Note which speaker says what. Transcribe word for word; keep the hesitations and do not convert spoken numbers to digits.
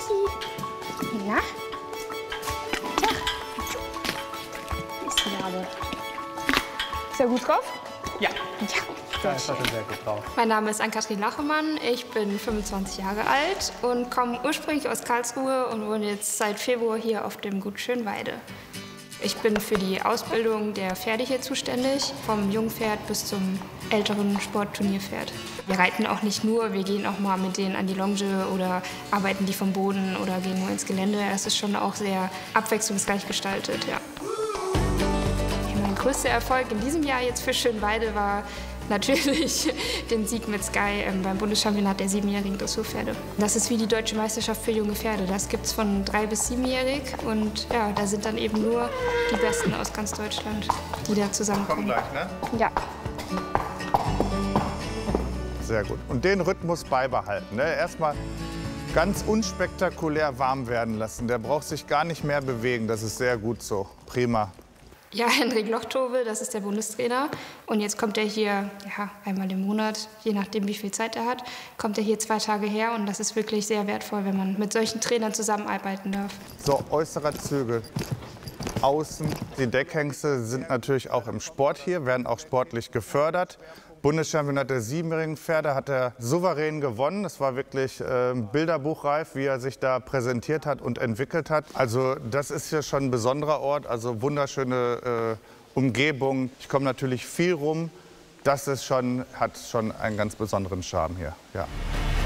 Speaker 1: Tschüssi. Na? Tja. Ist die Rabe. Ist er gut drauf?
Speaker 2: Ja.
Speaker 1: Ja.
Speaker 2: Da ist er schon sehr gut drauf.
Speaker 3: Mein Name ist Ann-Kathrin Lachemann, ich bin fünfundzwanzig Jahre alt und komme ursprünglich aus Karlsruhe und wohne jetzt seit Februar hier auf dem Gut Schönweide. Ich bin für die Ausbildung der Pferde hier zuständig, vom Jungpferd bis zum älteren Sportturnierpferd. Wir reiten auch nicht nur, wir gehen auch mal mit denen an die Longe oder arbeiten die vom Boden oder gehen nur ins Gelände. Es ist schon auch sehr abwechslungsreich gestaltet, ja. Mein größter Erfolg in diesem Jahr jetzt für Schönweide war natürlich den Sieg mit Sky ähm, beim Bundeschampionat der siebenjährigen Dressurpferde. Das ist wie die Deutsche Meisterschaft für junge Pferde. Das gibt es von drei bis siebenjährig und ja, da sind dann eben nur die Besten aus ganz Deutschland, die da zusammenkommen.
Speaker 2: Kommt gleich, ne?
Speaker 1: Ja.
Speaker 2: Sehr gut. Und den Rhythmus beibehalten. Ne? Erstmal ganz unspektakulär warm werden lassen. Der braucht sich gar nicht mehr bewegen. Das ist sehr gut so. Prima.
Speaker 3: Ja, Henrik Lochtove, das ist der Bundestrainer. Und jetzt kommt er hier ja, einmal im Monat, je nachdem, wie viel Zeit er hat, kommt er hier zwei Tage her. Und das ist wirklich sehr wertvoll, wenn man mit solchen Trainern zusammenarbeiten darf.
Speaker 2: So, äußerer Zügel. Außen. Die Deckhengste sind natürlich auch im Sport hier, werden auch sportlich gefördert. Bundeschampionat der siebenjährigen Pferde hat er souverän gewonnen. Es war wirklich äh, bilderbuchreif, wie er sich da präsentiert hat und entwickelt hat. Also das ist hier schon ein besonderer Ort, also wunderschöne äh, Umgebung. Ich komme natürlich viel rum. Das ist schon, hat schon einen ganz besonderen Charme hier. Ja.